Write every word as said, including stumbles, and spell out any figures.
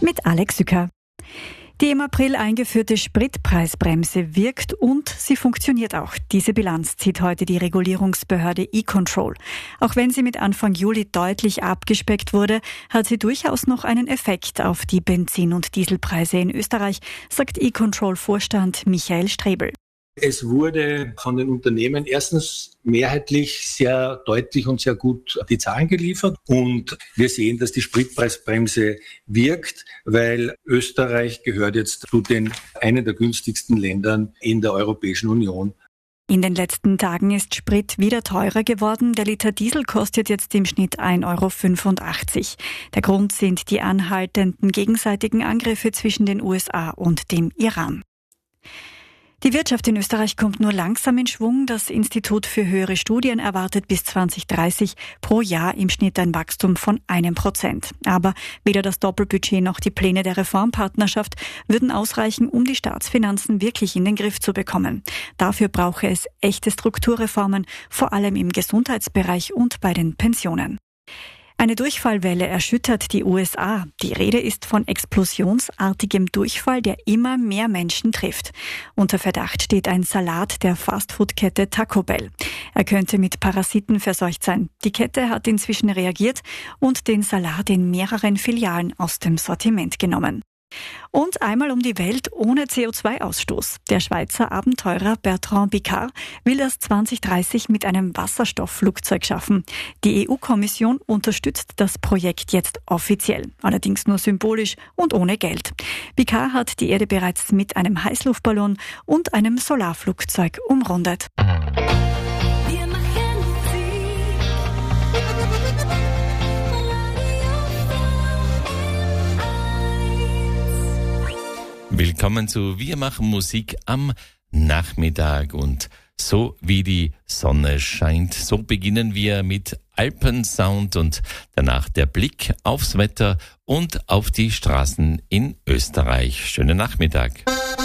mit Alex Sücker. Die im April eingeführte Spritpreisbremse wirkt und sie funktioniert auch. Diese Bilanz zieht heute die Regulierungsbehörde E-Control. Auch wenn sie mit Anfang Juli deutlich abgespeckt wurde, hat sie durchaus noch einen Effekt auf die Benzin- und Dieselpreise in Österreich, sagt E-Control-Vorstand Michael Strebel. Es wurde von den Unternehmen erstens mehrheitlich sehr deutlich und sehr gut die Zahlen geliefert. Und wir sehen, dass die Spritpreisbremse wirkt, weil Österreich gehört jetzt zu den einen der günstigsten Ländern in der Europäischen Union. In den letzten Tagen ist Sprit wieder teurer geworden. Der Liter Diesel kostet jetzt im Schnitt ein Euro fünfundachtzig. Der Grund sind die anhaltenden gegenseitigen Angriffe zwischen den U S A und dem Iran. Die Wirtschaft in Österreich kommt nur langsam in Schwung. Das Institut für höhere Studien erwartet bis zwanzig dreißig pro Jahr im Schnitt ein Wachstum von einem Prozent. Aber weder das Doppelbudget noch die Pläne der Reformpartnerschaft würden ausreichen, um die Staatsfinanzen wirklich in den Griff zu bekommen. Dafür brauche es echte Strukturreformen, vor allem im Gesundheitsbereich und bei den Pensionen. Eine Durchfallwelle erschüttert die U S A. Die Rede ist von explosionsartigem Durchfall, der immer mehr Menschen trifft. Unter Verdacht steht ein Salat der Fastfood-Kette Taco Bell. Er könnte mit Parasiten verseucht sein. Die Kette hat inzwischen reagiert und den Salat in mehreren Filialen aus dem Sortiment genommen. Und einmal um die Welt ohne C O zwei Ausstoß. Der Schweizer Abenteurer Bertrand Piccard will das zwanzig dreißig mit einem Wasserstoffflugzeug schaffen. Die E U-Kommission unterstützt das Projekt jetzt offiziell, allerdings nur symbolisch und ohne Geld. Piccard hat die Erde bereits mit einem Heißluftballon und einem Solarflugzeug umrundet. Willkommen zu Wir machen Musik am Nachmittag und so wie die Sonne scheint, so beginnen wir mit Alpensound und danach der Blick aufs Wetter und auf die Straßen in Österreich. Schönen Nachmittag.